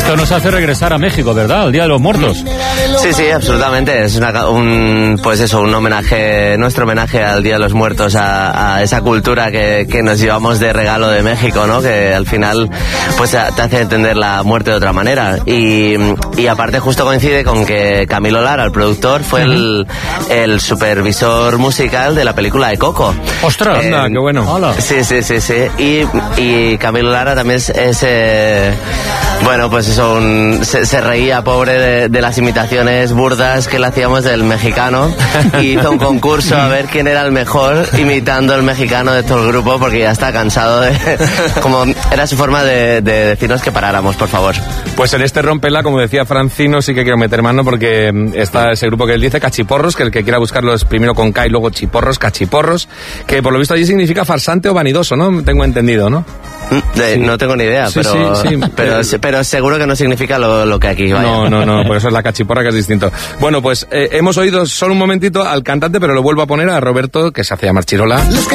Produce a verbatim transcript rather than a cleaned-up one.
Esto nos hace regresar a México, ¿verdad? Al Día de los Muertos. Sí, sí, absolutamente. Es una, un, pues eso, un homenaje, nuestro homenaje al Día de los Muertos, a, a esa cultura que, que nos llevamos de regalo de México, ¿no? Que al final, pues te hace entender la muerte de otra manera. Y, y aparte justo coincide con que Camilo Lara, el productor, fue el, el supervisor musical de la película de Coco. ¡Ostras! Eh, anda, qué bueno. Hola. Sí, sí, sí, sí. Y, y Camilo Lara también es, es eh, bueno, pues eso, un, se, se reía, pobre, de, de las imitaciones burdas que le hacíamos del mexicano, y hizo un concurso a ver quién era el mejor imitando el mexicano de todo el grupo, porque ya está cansado de... como era su forma de, de decirnos que paráramos, por favor. Pues en este rompela, como decía Francino, sí que quiero meter mano, porque está ese grupo que él dice, Cachiporros, que el que quiera buscarlo es primero con K y luego Chiporros, Cachiporros, que por lo visto allí significa farsante o vanidoso, ¿no? Tengo entendido, ¿no? De, sí. No tengo ni idea, sí, pero, sí, sí. Pero, pero seguro que no significa lo, lo que aquí vaya. No, no, no, por eso es la cachiporra, que es distinto. Bueno, pues eh, hemos oído solo un momentito al cantante, pero lo vuelvo a poner a Roberto, que se hace llamar Chirola. Los que